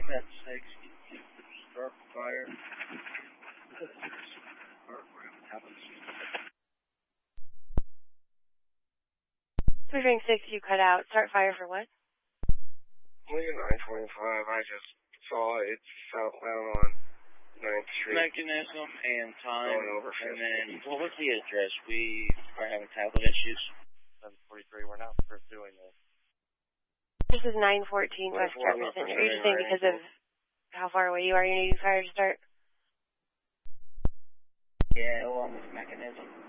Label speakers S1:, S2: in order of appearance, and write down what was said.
S1: Met 6, start fire.
S2: Moving 6, you cut out. Start fire for what?
S3: Lincoln 925, I just saw it's southbound on 9th Street.
S1: Mechanism and time.
S3: Going over 50.
S1: And then, what was the address? We are having tablet issues.
S3: 743, we're not pursuing this.
S2: This is 914 West Jefferson. You're just saying because of how far away you are, you're needing fire to start?
S1: Yeah, along with mechanism.